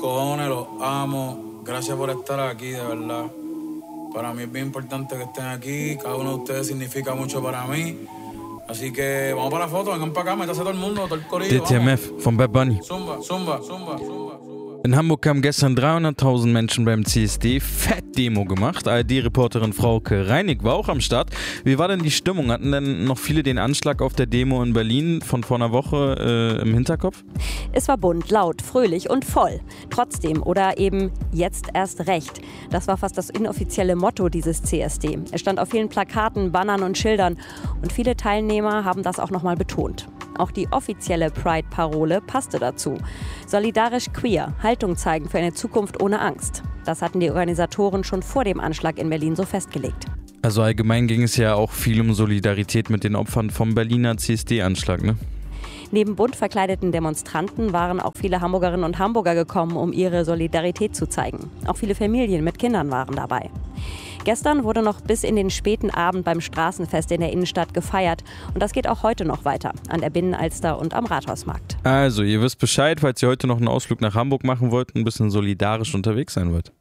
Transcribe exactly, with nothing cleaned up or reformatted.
cojones, los amo. Gracias por estar aquí, de verdad. Para mí es bien importante que estén aquí. Cada uno de ustedes significa mucho para mí. Así que vamos para la foto, vengan para acá, métase todo el mundo, todo el corillo. D T M F von Bad Bunny. Zumba, zumba, zumba, zumba. In Hamburg kamen gestern dreihunderttausend Menschen beim C S D. Fett Demo gemacht. A R D-Reporterin Frauke Reinig war auch am Start. Wie war denn die Stimmung? Hatten denn noch viele den Anschlag auf der Demo in Berlin von vor einer Woche äh, im Hinterkopf? Es war bunt, laut, fröhlich und voll. Trotzdem oder eben jetzt erst recht. Das war fast das inoffizielle Motto dieses C S D. Es stand auf vielen Plakaten, Bannern und Schildern. Und viele Teilnehmer haben das auch nochmal betont. Auch die offizielle Pride-Parole passte dazu. Solidarisch queer, Haltung zeigen für eine Zukunft ohne Angst. Das hatten die Organisatoren schon vor dem Anschlag in Berlin so festgelegt. Also allgemein ging es ja auch viel um Solidarität mit den Opfern vom Berliner C S D-Anschlag, ne? Neben bunt verkleideten Demonstranten waren auch viele Hamburgerinnen und Hamburger gekommen, um ihre Solidarität zu zeigen. Auch viele Familien mit Kindern waren dabei. Gestern wurde noch bis in den späten Abend beim Straßenfest in der Innenstadt gefeiert. Und das geht auch heute noch weiter, an der Binnenalster und am Rathausmarkt. Also, ihr wisst Bescheid, falls ihr heute noch einen Ausflug nach Hamburg machen wollt und ein bisschen solidarisch unterwegs sein wollt.